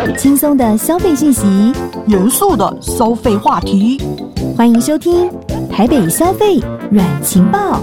轻松的消费讯息， 严肃的消费话题， 欢迎收听台北消费软情报。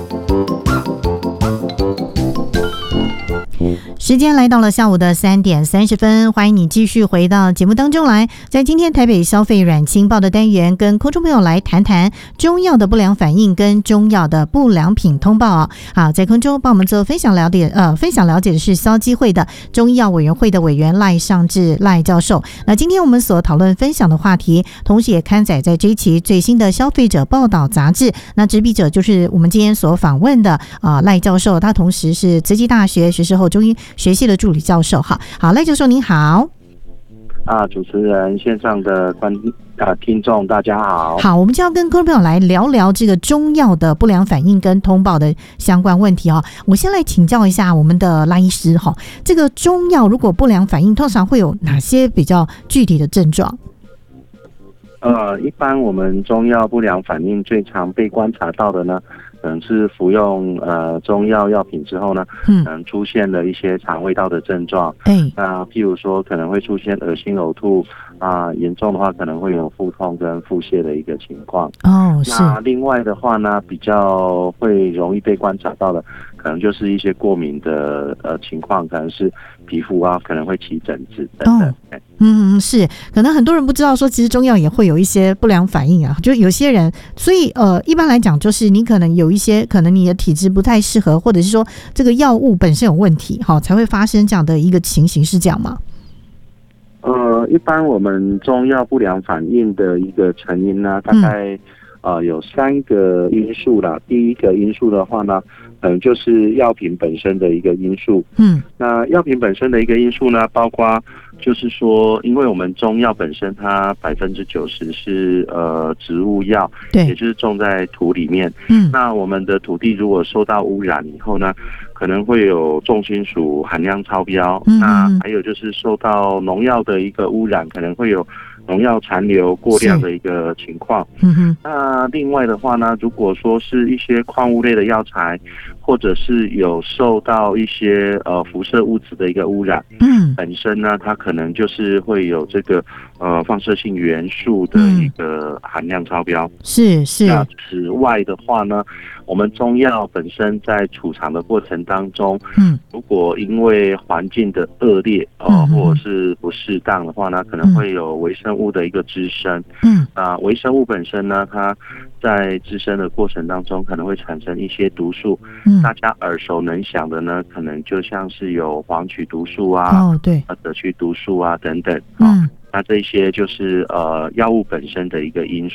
时间来到了下午的3点30分，欢迎你继续回到节目当中来。在今天台北消费软情报的单元，跟空中朋友来谈谈中药的不良反应跟中药的不良品通报啊。好，在空中帮我们做分享了解的是消基会的中医药委员会的委员赖尚志赖教授。那今天我们所讨论分享的话题，同时也刊载在这一期最新的消费者报道杂志。那执笔者就是我们今天所访问的赖教授，他同时是慈济大学学士后中医学系的助理教授。好，赖教授您好。 主持人，线上的听众大家好。 好，我们就要跟观众朋友来聊聊这个中药的不良反应跟通报的相关问题哦。我先来请教一下我们的赖医师哈，这个中药如果不良反应，通常会有哪些比较具体的症状？ 一般我们中药不良反应最常被观察到的呢，可能是服用中药药品之后呢，可能出现了一些肠胃道的症状。譬如说可能会出现恶心呕吐严重的话可能会有腹痛跟腹泻的一个情况。那另外的话呢，比较会容易被观察到的，可能就是一些过敏的情况，可能是皮肤可能会起疹子等等。 是，可能很多人不知道说，其实中药也会有一些不良反应啊，就有些人，所以一般来讲，就是你可能有一些，可能你的体质不太适合，或者是说这个药物本身有问题，才会发生这样的一个情形，是这样吗？ 一般我们中药不良反应的一个成因呢，大概有3个因素啦。第一个因素的话呢，就是药品本身的一个因素。那药品本身的一个因素呢，包括就是说，因为我们中药本身它90%是植物药，对，也就是种在土里面。那我们的土地如果受到污染以后呢，可能会有重金属含量超标。那还有就是受到农药的一个污染，可能会有农药残留过量的一个情况。那另外的话呢，如果说是一些矿物类的药材，或者是有受到一些辐射物质的一个污染，本身呢它可能就是会有这个放射性元素的一个含量超标。是。那此外的话呢，我们中药本身在储藏的过程当中，如果因为环境的恶劣或者是不适当的话呢，可能会有微生物的一个滋生。微生物本身呢，它在滋生的过程当中可能会产生一些毒素。大家耳熟能详的呢，可能就像是有黄曲毒素对，赭曲毒素等等。那这些就是药物本身的一个因素。